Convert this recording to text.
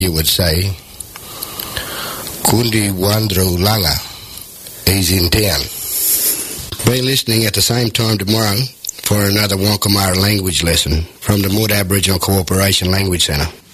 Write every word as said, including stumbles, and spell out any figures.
you would say, Kundi Wandro Langa is in town. Be listening at the same time tomorrow for another Wankamara language lesson from the Mood Aboriginal Cooperation Language Centre.